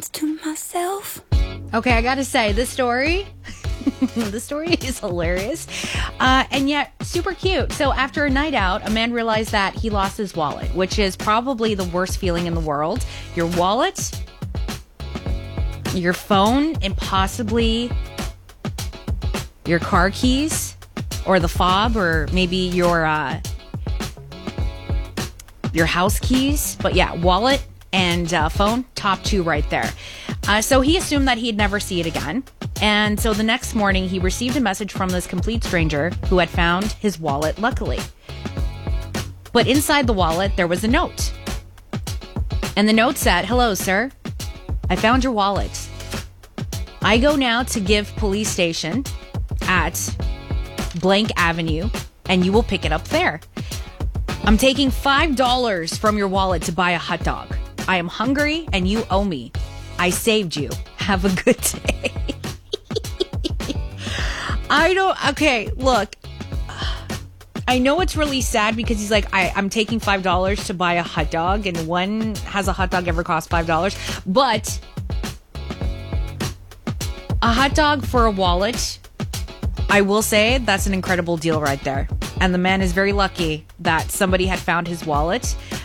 to myself. Okay, I gotta say, this story, the story is hilarious, and yet super cute. So after a night out, a man realized that he lost his wallet, which is probably the worst feeling in the world. Your wallet, your phone, and possibly your car keys, or the fob, or maybe your house keys. But yeah, wallet and phone, top two right there. So he assumed that he'd never see it again. And so the next morning, he received a message from this complete stranger who had found his wallet, luckily. But inside the wallet, there was a note. And the note said, "Hello, sir. I found your wallet. I go now to give police station at blank avenue, and you will pick it up there. I'm taking $5 from your wallet to buy a hot dog. I am hungry and you owe me. I saved you. Have a good day." Okay, look. I know it's really sad because he's like, I'm taking $5 to buy a hot dog, and when has a hot dog ever cost $5? But a hot dog for a wallet, I will say that's an incredible deal right there. And the man is very lucky that somebody had found his wallet.